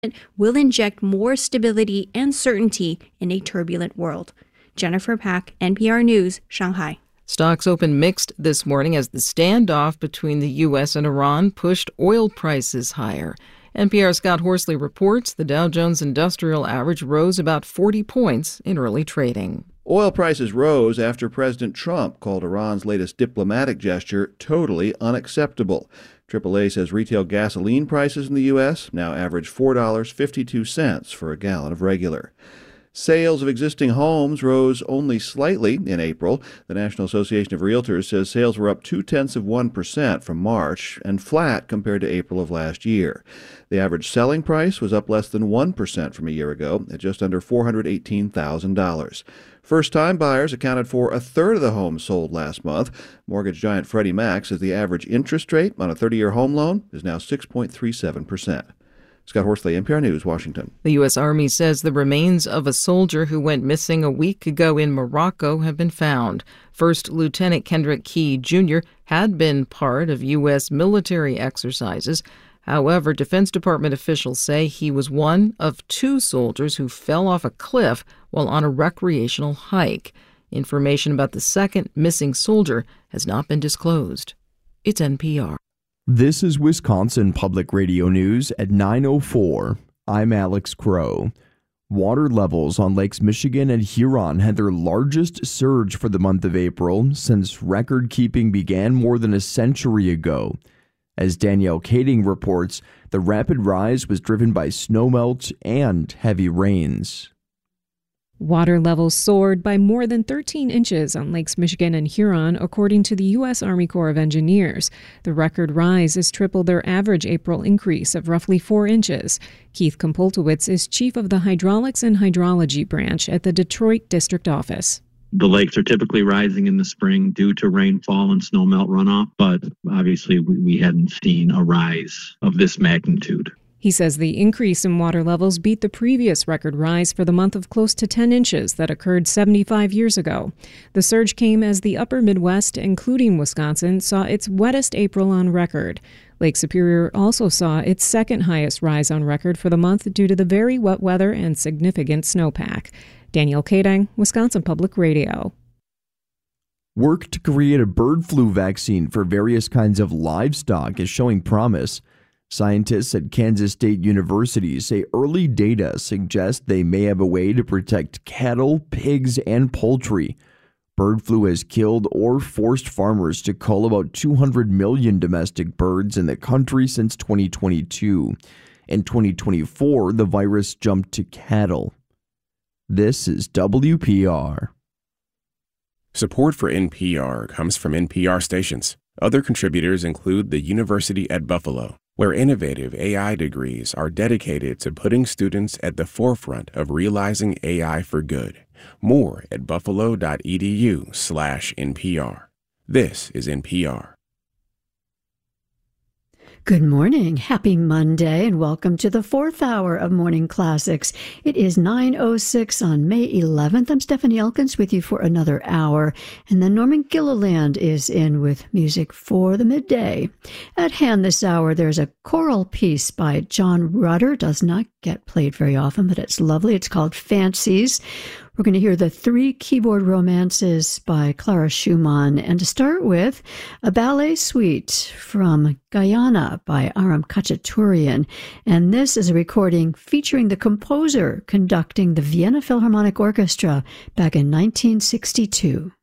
will inject more stability and certainty in a turbulent world. Jennifer Pack, NPR News, Shanghai. Stocks opened mixed this morning as the standoff between the U.S. and Iran pushed oil prices higher. NPR's Scott Horsley reports the Dow Jones Industrial Average rose about 40 points in early trading. Oil prices rose after President Trump called Iran's latest diplomatic gesture totally unacceptable. AAA says retail gasoline prices in the U.S. now average $4.52 for a gallon of regular. Sales of existing homes rose only slightly in April. The National Association of Realtors says sales were up 0.2% from March and flat compared to April of last year. The average selling price was up less than 1% from a year ago at just under $418,000. First-time buyers accounted for a third of the homes sold last month. Mortgage giant Freddie Mac says the average interest rate on a 30-year home loan is now 6.37%. Scott Horsley, NPR News, Washington. The U.S. Army says the remains of a soldier who went missing a week ago in Morocco have been found. First Lieutenant Kendrick Key Jr. had been part of U.S. military exercises. However, Defense Department officials say he was one of two soldiers who fell off a cliff while on a recreational hike. Information about the second missing soldier has not been disclosed. It's NPR. This is Wisconsin Public Radio News at 9:04. I'm Alex Crow. Water levels on Lakes Michigan and Huron had their largest surge for the month of April since record-keeping began more than a century ago. As Danielle Kading reports, the rapid rise was driven by snowmelt and heavy rains. Water levels soared by more than 13 inches on Lakes Michigan and Huron, according to the U.S. Army Corps of Engineers. The record rise is triple their average April increase of roughly 4 inches. Keith Kompoltowicz is chief of the Hydraulics and Hydrology branch at the Detroit District Office. The lakes are typically rising in the spring due to rainfall and snowmelt runoff, but obviously we hadn't seen a rise of this magnitude. He says the increase in water levels beat the previous record rise for the month of close to 10 inches that occurred 75 years ago. The surge came as the upper Midwest, including Wisconsin, saw its wettest April on record. Lake Superior also saw its second highest rise on record for the month due to the very wet weather and significant snowpack. Danielle Kading, Wisconsin Public Radio. Work to create a bird flu vaccine for various kinds of livestock is showing promise. Scientists at Kansas State University say early data suggest they may have a way to protect cattle, pigs, and poultry. Bird flu has killed or forced farmers to cull about 200 million domestic birds in the country since 2022. In 2024, the virus jumped to cattle. This is WPR. Support for NPR comes from NPR stations. Other contributors include the University at Buffalo, where innovative AI degrees are dedicated to putting students at the forefront of realizing AI for good. More at buffalo.edu/NPR. This is NPR. Good morning. Happy Monday, and welcome to the fourth hour of Morning Classics. It is 9:06 on May 11th. I'm Stephanie Elkins with you for another hour, and then Norman Gilliland is in with music for the midday. At hand this hour, there's a choral piece by John Rutter. Does not get played very often, but it's lovely. It's called Fancies. We're going to hear the Three Keyboard Romances by Clara Schumann. And to start with, a ballet suite from Guyana by Aram Khachaturian. And this is a recording featuring the composer conducting the Vienna Philharmonic Orchestra back in 1962.